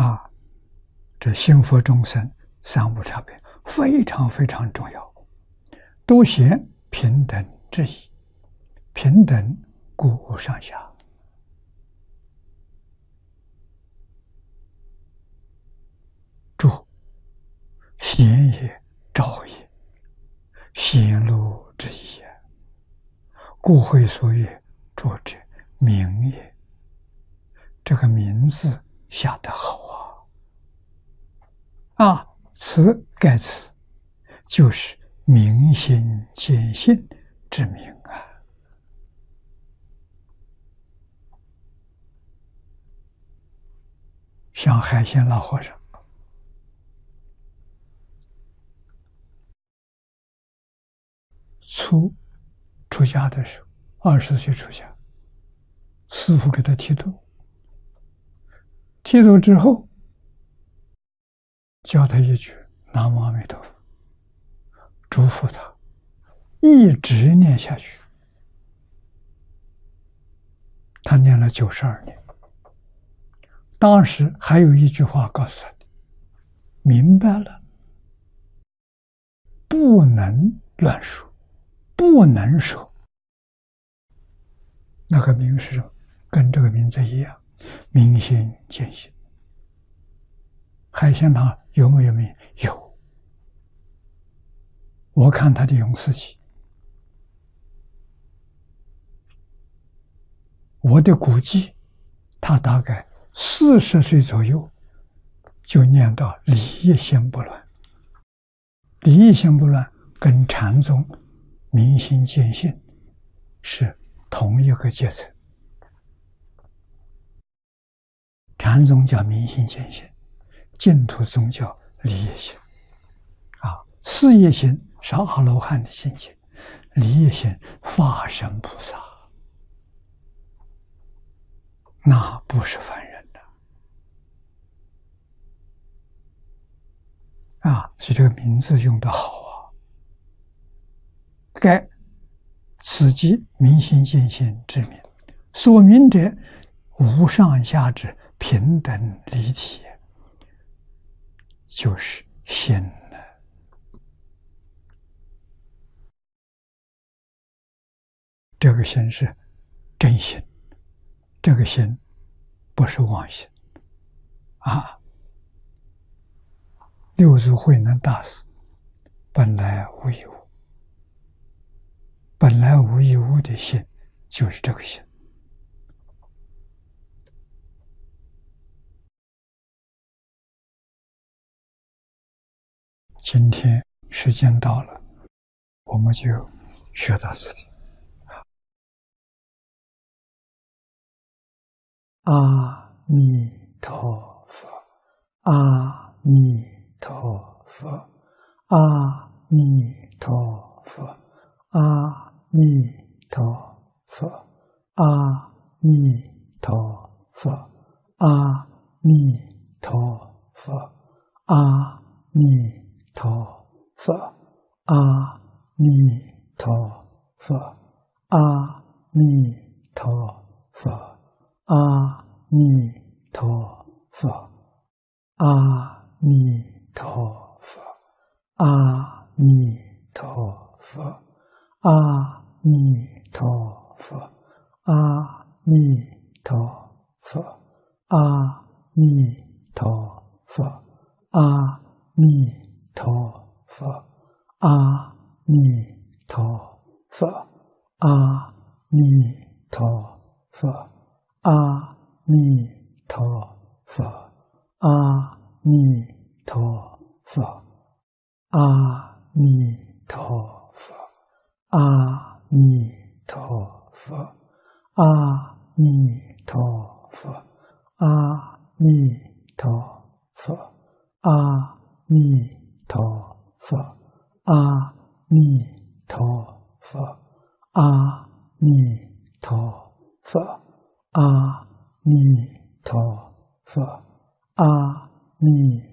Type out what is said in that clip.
啊，这心佛众生三无差别非常非常重要，都显平等之意，平等故无上下。注：显也，照也，显露之意也。故会所曰：作者名也。这个名字下得好啊！此盖此就是明心见性之名啊！像海鲜老和尚，出家的时候，20岁出家，师父给他剃度，剃度之后，教他一句南无阿弥陀佛，嘱咐他一直念下去。他念了92年。当时还有一句话告诉他：明白了，不能乱说，不能说。那个名是什么？跟这个名字一样，明心见性。海鲜堂有没有名？有。我看他的永四集，我的估计，他大概40岁左右就念到理业心不乱。理业心不乱跟禅宗明心见性是同一个阶层。禅宗叫明心见性，净土宗教理业心。事业心是阿罗汉的境界，理业心法身菩萨，那不是凡人的所以这个名字用得好啊！盖此即明心见性之名，所明者无上下之平等离体，就是心了。这个心是真心，这个心不是妄心六祖慧能大师本来无一物，本来无一物的心就是这个心。今天时间到了，我们就学到此地。阿弥陀佛，阿弥陀佛，阿弥陀佛，阿弥陀佛，阿弥陀佛，阿弥陀佛，阿弥陀佛，阿弥陀佛，阿弥陀佛。阿弥陀佛，阿弥陀佛，阿弥陀佛，阿弥陀佛，阿弥陀佛，阿弥陀佛，阿弥陀佛，阿弥陀佛，阿弥陀佛。阿弥陀佛，阿弥陀佛，阿弥陀佛，阿弥陀佛，阿弥陀佛，阿弥陀佛，阿弥陀佛，阿弥陀佛，阿弥陀佛。阿弥陀佛，阿弥